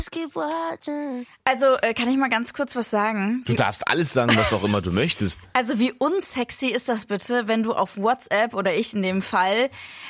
Also, kann ich mal ganz kurz was sagen? Du darfst alles sagen, was auch immer du möchtest. Also, wie unsexy ist das bitte, wenn du auf WhatsApp, oder ich in dem Fall,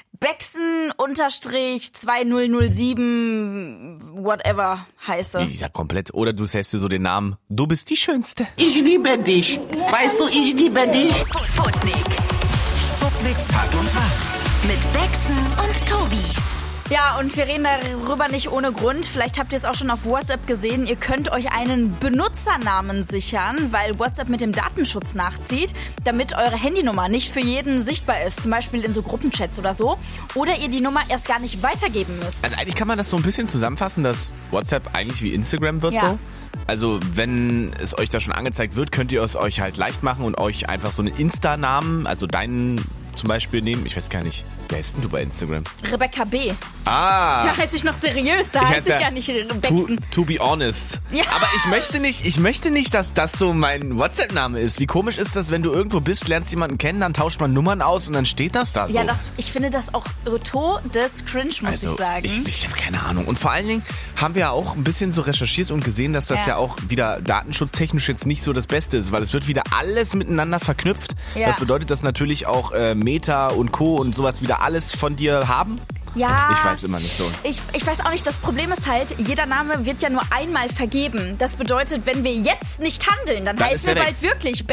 Bexen-2007 whatever heiße. Ich sag komplett. Oder du sagst dir so den Namen, du bist die Schönste. Ich liebe dich. Weißt du, ich liebe dich. Sputnik. Sputnik Tag und Wach. Mit Bexen und Tobi. Ja, und wir reden darüber nicht ohne Grund. Vielleicht habt ihr es auch schon auf WhatsApp gesehen. Ihr könnt euch einen Benutzernamen sichern, weil WhatsApp mit dem Datenschutz nachzieht, damit eure Handynummer nicht für jeden sichtbar ist. Zum Beispiel in so Gruppenchats oder so. Oder ihr die Nummer erst gar nicht weitergeben müsst. Also eigentlich kann man das so ein bisschen zusammenfassen, dass WhatsApp eigentlich wie Instagram wird Ja. so. Also wenn es euch da schon angezeigt wird, könnt ihr es euch halt leicht machen und euch einfach so einen Insta-Namen, also deinen zum Beispiel nehmen. Ich weiß gar nicht, wer ist denn du bei Instagram? Rebecca B. Ah! Da heiße ich noch seriös, da heiße ich gar nicht Bexen. To be honest. Ja. Aber ich möchte nicht, dass das so mein WhatsApp-Name ist. Wie komisch ist das, wenn du irgendwo bist, lernst jemanden kennen, dann tauscht man Nummern aus und dann steht das da so. Ja, ich finde das auch des cringe, muss ich sagen. Ich habe keine Ahnung. Und vor allen Dingen haben wir ja auch ein bisschen so recherchiert und gesehen, dass das ja auch wieder datenschutztechnisch jetzt nicht so das Beste ist, weil es wird wieder alles miteinander verknüpft. Ja. Das bedeutet, dass natürlich auch Meta und Co. und sowas wieder alles von dir haben. Ja. Ich weiß immer nicht so. Ich weiß auch nicht, das Problem ist halt, jeder Name wird ja nur einmal vergeben. Das bedeutet, wenn wir jetzt nicht handeln, dann heißen wir bald wirklich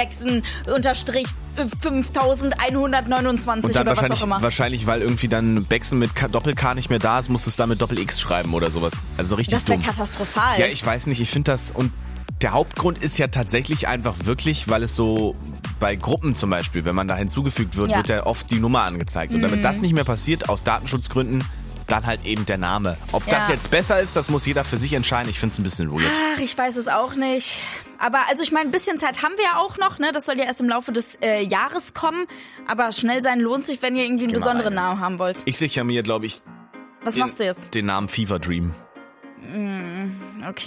Bexen-5129 Und dann oder was auch immer. wahrscheinlich, weil irgendwie dann Bexen mit Doppel-K nicht mehr da ist, musst du es da mit Doppel-X schreiben oder sowas. Also richtig Das wäre dumm. katastrophal. Ja, ich weiß nicht, ich finde das, und der Hauptgrund ist ja tatsächlich einfach wirklich, weil es so bei Gruppen zum Beispiel, wenn man da hinzugefügt wird, wird ja oft die Nummer angezeigt. Und damit das nicht mehr passiert, aus Datenschutzgründen, dann halt eben der Name. Ob das jetzt besser ist, das muss jeder für sich entscheiden. Ich finde es ein bisschen weird. Ach, ich weiß es auch nicht. Aber also ich meine, ein bisschen Zeit haben wir ja auch noch, ne? Das soll ja erst im Laufe des Jahres kommen. Aber schnell sein lohnt sich, wenn ihr irgendwie einen besonderen Namen haben wollt. Ich sichere mir, glaube ich, Was machst du jetzt? den Namen Fever Dream.